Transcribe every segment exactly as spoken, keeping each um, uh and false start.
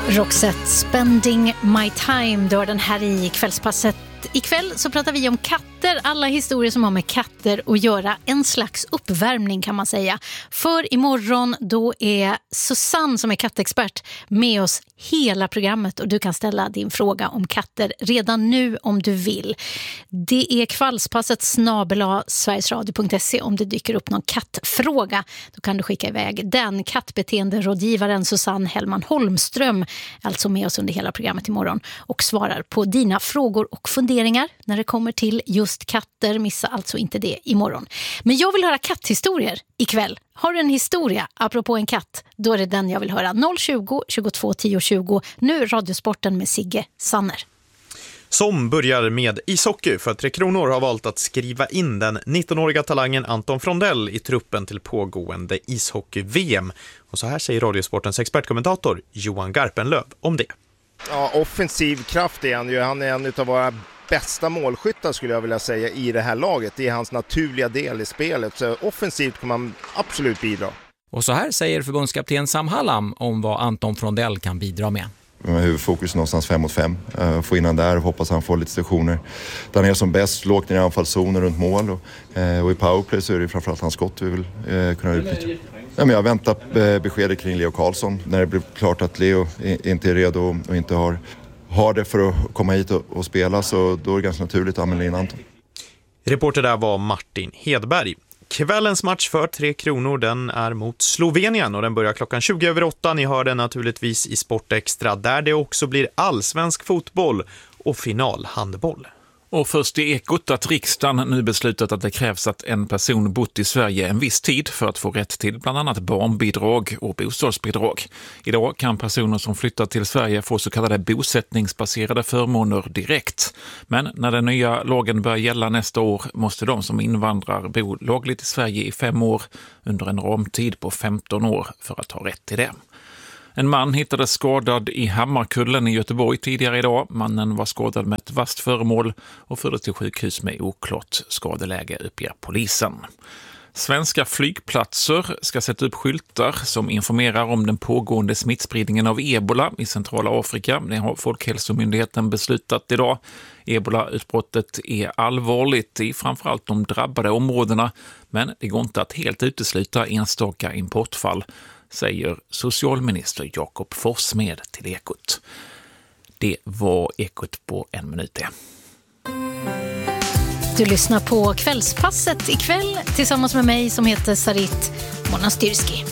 Roxette, Spending My Time, då är den här i Kvällspasset. Ikväll så pratar vi om katter, alla historier som har med katter att göra. En slags uppvärmning kan man säga. För imorgon då är Susanne som är kattexpert med oss hela programmet. Och du kan ställa din fråga om katter redan nu om du vill. Det är Kvällspasset snabel-a sverigesradio punkt se om det dyker upp någon kattfråga. Då kan du skicka iväg den. Kattbeteenderådgivaren Susanne Hellman Holmström, alltså med oss under hela programmet imorgon. Och svarar på dina frågor och funderingar när det kommer till just katter. Missa alltså inte det imorgon. Men jag vill höra katthistorier ikväll. Har du en historia apropå en katt, då är det den jag vill höra. noll tjugo, tjugotvå, tio, tjugo. Nu Radiosporten med Sigge Sanner. Som börjar med ishockey, för Tre Kronor har valt att skriva in den nittonåriga talangen Anton Frondell i truppen till pågående ishockey-V M. Och så här säger Radiosportens expertkommentator Johan Garpenlöv om det. Ja, offensiv kraft är han ju. Han är en av våra bästa målskyttar skulle jag vilja säga i det här laget. Det är hans naturliga del i spelet. Så offensivt kan man absolut bidra. Och så här säger förbundskapten Sam Hallam om vad Anton Frondell kan bidra med. Huvudfokus någonstans fem mot fem. Få in han där och hoppas han får lite stationer. Där han är som bäst, lågt ner i anfallszoner runt mål. Och, och i powerplay så är det framförallt hans skott vi vill eh, kunna utnyttja. Ja, men jag väntar beskedet kring Leo Karlsson. När det blir klart att Leo inte är redo och inte har, har det för att komma hit och, och spela, så då är det ganska naturligt att använda in Anton. Reporter där var Martin Hedberg. Kvällens match för Tre Kronor, den är mot Slovenien och den börjar klockan tjugo över åtta. Ni hör den naturligtvis i Sportextra, där det också blir allsvensk fotboll och finalhandboll. Och först i Ekot att riksdagen nu beslutat att det krävs att en person bott i Sverige en viss tid för att få rätt till bland annat barnbidrag och bostadsbidrag. Idag kan personer som flyttar till Sverige få så kallade bosättningsbaserade förmåner direkt. Men när den nya lagen börjar gälla nästa år måste de som invandrar bo lagligt i Sverige i fem år under en ramtid på femton år för att ha rätt till det. En man hittades skadad i Hammarkullen i Göteborg tidigare idag. Mannen var skadad med ett vasst föremål och fördes till sjukhus med oklart skadeläge, uppger polisen. Svenska flygplatser ska sätta upp skyltar som informerar om den pågående smittspridningen av ebola i centrala Afrika. Det har Folkhälsomyndigheten beslutat idag. Ebola-utbrottet är allvarligt i framförallt de drabbade områdena, men det går inte att helt utesluta enstaka importfall, säger socialminister Jakob Forssmed till Ekot. Det var Ekot på en minut det. Du lyssnar på Kvällspasset ikväll tillsammans med mig som heter Sarit Monastyrski.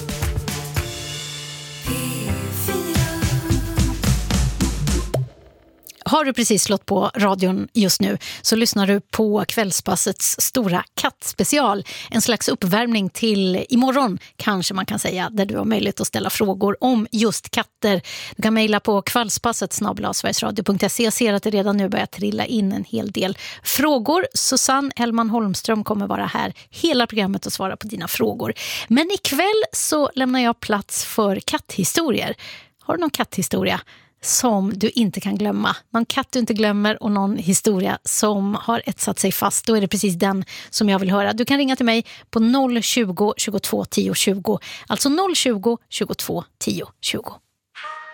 Har du precis slått på radion just nu så lyssnar du på Kvällspassets stora kattspecial. En slags uppvärmning till imorgon kanske man kan säga, där du har möjlighet att ställa frågor om just katter. Du kan mejla på kvällspasset snabel-a sverigesradio punkt se. Jag ser att det redan nu börjar trilla in en hel del frågor. Susanne Hellman Holmström kommer vara här hela programmet och svara på dina frågor. Men ikväll så lämnar jag plats för katthistorier. Har du någon katthistoria som du inte kan glömma? Någon katt du inte glömmer och någon historia som har etsat sig fast, då är det precis den som jag vill höra. Du kan ringa till mig på noll tjugo, tjugotvå, tio, tjugo. Alltså noll tjugo, tjugotvå, tio, tjugo.